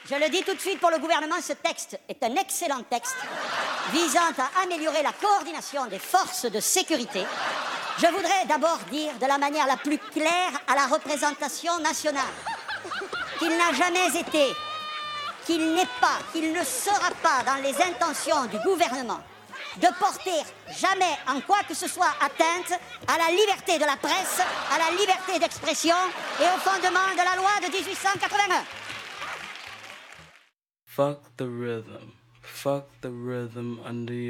Je le dis tout de suite pour le gouvernement, ce texte est un excellent texte visant à améliorer la coordination des forces de sécurité. Je voudrais d'abord dire de la manière la plus claire à la représentation nationale qu'il n'a jamais été, qu'il n'est pas, qu'il ne sera pas dans les intentions du gouvernement de porter jamais en quoi que ce soit atteinte à la liberté de la presse, à la liberté d'expression et au fondement de la loi de 1881. Fuck the rhythm under you.